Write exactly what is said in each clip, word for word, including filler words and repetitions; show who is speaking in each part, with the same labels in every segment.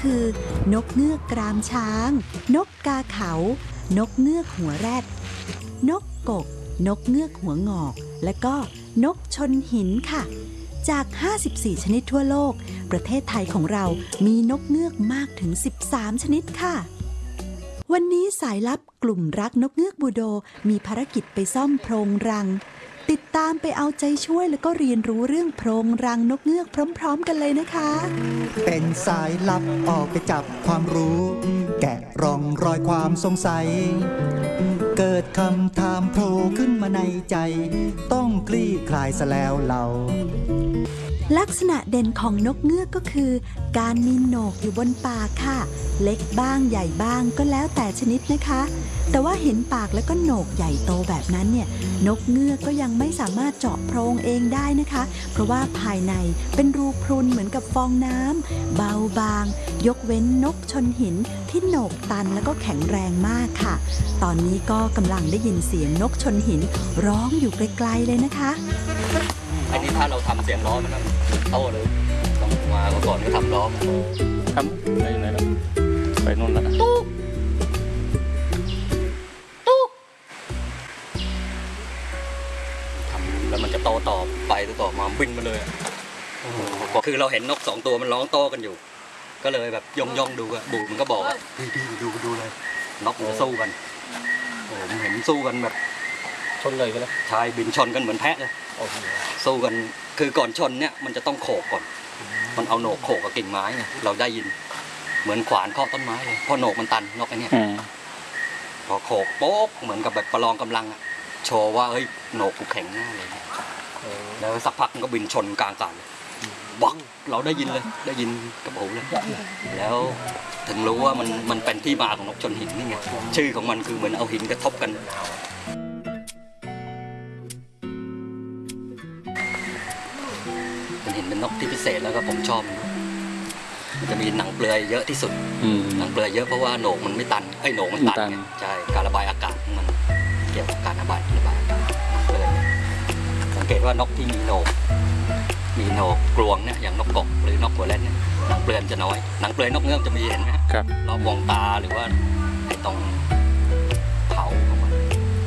Speaker 1: คือ นกเงือกกรามช้าง นกกาเขา นกเงือกหัวแรด นกกก นกเงือกหัวงอก และก็นกชนหินค่ะจากห้าสิบสี่ชนิดทั่วโลกประเทศไทยของเรามีนกเงือกมากถึงสิบสามชนิดค่ะวันนี้สายลับกลุ่มรักนกเงือกบูโดมีภารกิจไปซ่อมโพรงรังติดตามไปเอาใจช่วยแล้วก็เรียนรู้เรื่องโพรงรังนกเงือกพร้อมๆกันเลยนะคะ
Speaker 2: เป็นสายลับออกไปจับความรู้แกะร่องรอยความสงสัยเกิดคำถามโผล่ขึ้นมาในใจต้องคลี่คลายซะแล้วเรา
Speaker 1: ลักษณะเด่นของนกเงือกก็คือการมีโหนกอยู่บนปากค่ะเล็กบ้างใหญ่บ้างก็แล้วแต่ชนิดนะคะแต่ว่าเห็นปากแล้วก็โหนกใหญ่โตแบบนั้นเนี่ยนกเงือกก็ยังไม่สามารถเจาะโพรงเองได้นะคะเพราะว่าภายในเป็นรูพรุนเหมือนกับฟองน้ำเบาบางยกเว้นนกชนหินที่โหนกตันแล้วก็แข็งแรงมากค่ะตอนนี้ก็กำลังได้ยินเสียงนกชนหินร้องอยู่ไกลๆเลยนะคะ
Speaker 3: อันนี้ถ้าเราทำเสียงร้องมันโตเลยต้องมาก่อนก็ทำร้อง
Speaker 4: ทำไปไหนแล้วไปนู่นแล้ว
Speaker 3: ตุ๊กตุ๊กทำแล้วมันจะโตต่อไปต่อมาบินมาเลยคือเราเห็นนกสองตัวมันร้องโตกันอยู่ก็เลยแบบย่องย่องดูอะบูมันก็บอกว่าดีดีดูดูเลยนกมันจะสู้กันโอ้ผมเห็นสู้กันแบบ
Speaker 4: ชนเลยกันแล้ว
Speaker 3: ชายบินชนกันเหมือนแพะเลยสู้กันคือก่อนชนเนี่ยมันจะต้องโขกก่อนมันเอาโหนกโขกกับกิ่งไม้ไงเราได้ยินเหมือนขวานเคาะต้นไม้เลยเพราะโหนกมันตันนกไอ้นี่พอโขกโป๊กเหมือนกับแบบประลองกำลังอะโชว์ว่าเฮ้ยโหนกกูแข็งหน้าเลยแล้วสักพักมันก็บินชนกลางอากาศเลยบักเราได้ยินเลยได้ยินกับหูเลยแล้วถึงรู้ว่ามันมันเป็นที่มาของนกชนหินนี่ไงชื่อของมันคือเหมือนเอาหินกระทบกันเห็นเป็นนกที่พิเศษแล้วก็ผมชอบมันจะมีหนังเปลือยเยอะที่สุดหนังเปลือยเยอะเพราะว่าโหนกมันไม่ตันไอ้โหนกมันตันใช่การระบายอากาศมันเกี่ยวกับการระบายระบายเปลือยสังเกตว่านกที่มีโหนกมีโหนกกลวงเนี่ยอย่างนกกกหรือนกหัวแรดเนี่ยหนังเปลือยจะน้อยหนังเปลือยนกเงือกจะมีเห็นไหมครับรอบวงตาหรือว่าไอ้ตรงเขาของมัน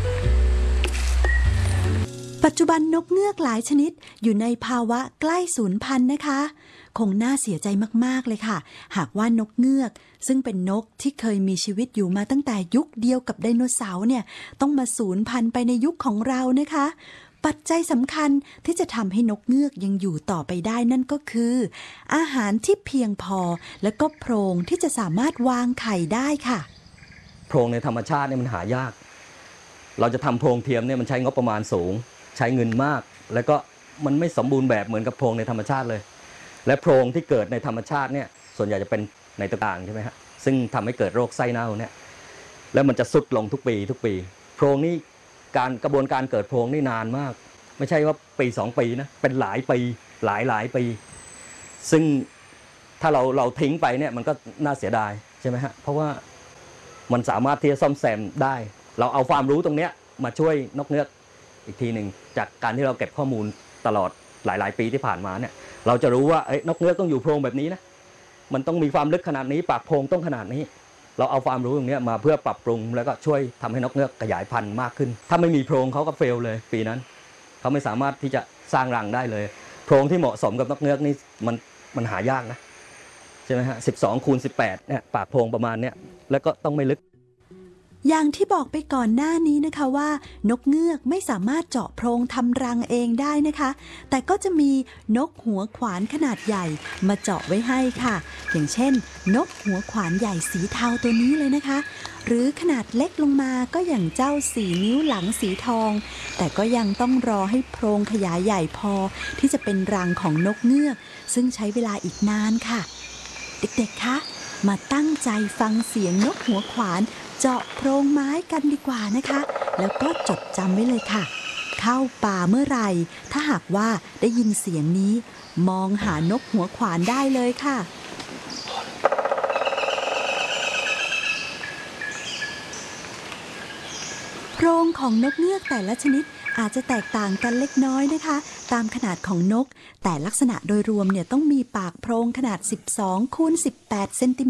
Speaker 1: ปัจจุบันนกเงือกหลายชนิดอยู่ในภาวะใกล้สูญพันธุ์นะคะคงน่าเสียใจมากๆเลยค่ะหากว่านกเงือกซึ่งเป็นนกที่เคยมีชีวิตอยู่มาตั้งแต่ยุคเดียวกับไดโนเสาร์เนี่ยต้องมาสูญพันธุ์ไปในยุคของเรานะคะปัจจัยสำคัญที่จะทำให้นกเงือกยังอยู่ต่อไปได้นั่นก็คืออาหารที่เพียงพอและก็โพรงที่จะสามารถวางไข่ได้ค่ะ
Speaker 3: โพรงในธรรมชาติเนี่ยมันหายากเราจะทำโพรงเทียมเนี่ยมันใช้งบประมาณสูงใช้เงินมากแล้วก็มันไม่สมบูรณ์แบบเหมือนกับโพรงในธรรมชาติเลยและโพรงที่เกิดในธรรมชาติเนี่ยส่วนใหญ่จะเป็นในต่างๆใช่ไหมฮะซึ่งทำให้เกิดโรคไส้เน่าเนี่ยแล้วมันจะทรุดลงทุกปีทุกปีโพรงนี่การกระบวนการเกิดโพรงนี่นานมากไม่ใช่ว่าปีสองปีนะเป็นหลายปีหลายหลายปีซึ่งถ้าเราเราทิ้งไปเนี่ยมันก็น่าเสียดายใช่ไหมฮะเพราะว่ามันสามารถที่จะซ่อมแซมได้เราเอาความรู้ตรงเนี้ยมาช่วยนกเงือกอีกทีหนึ่งจากการที่เราเก็บข้อมูลตลอดหลายๆปีที่ผ่านมาเนี่ยเราจะรู้ว่าเอ้ยนกเงือกต้องอยู่โพรงแบบนี้นะมันต้องมีความลึกขนาดนี้ปากโพรงต้องขนาดนี้เราเอาความรู้ตรงนี้มาเพื่อปรับปรุงแล้วก็ช่วยทำให้นกเงือกขยายพันธุ์มากขึ้นถ้าไม่มีโพรงเขาก็เฟลเลยปีนั้นเขาไม่สามารถที่จะสร้างรังได้เลยโพรงที่เหมาะสมกับนกเงือกนี่มันมันหายากนะใช่ไหมฮะสิบสองคูณสิบแปดเนี่ยปากโพรงประมาณเนี้ยแล้วก็ต้องไม่ลึก
Speaker 1: อย่างที่บอกไปก่อนหน้านี้นะคะว่านกเงือกไม่สามารถเจาะโพรงทำรังเองได้นะคะแต่ก็จะมีนกหัวขวานขนาดใหญ่มาเจาะไว้ให้ค่ะอย่างเช่นนกหัวขวานใหญ่สีเทาตัวนี้เลยนะคะหรือขนาดเล็กลงมาก็อย่างเจ้าสี่นิ้วหลังสีทองแต่ก็ยังต้องรอให้โพรงขยายใหญ่พอที่จะเป็นรังของนกเงือกซึ่งใช้เวลาอีกนานค่ะเด็กๆคะมาตั้งใจฟังเสียงนกหัวขวานเจาะโพรงไม้กันดีกว่านะคะแล้วก็จดจำไว้เลยค่ะเข้าป่าเมื่อไหร่ถ้าหากว่าได้ยินเสียงนี้มองหานกหัวขวานได้เลยค่ะโพรงของนกเงือกแต่ละชนิดอาจจะแตกต่างกันเล็กน้อยนะคะตามขนาดของนกแต่ลักษณะโดยรวมเนี่ยต้องมีปากโพรงขนาดสิบสองคูณสิบแปดเซนติ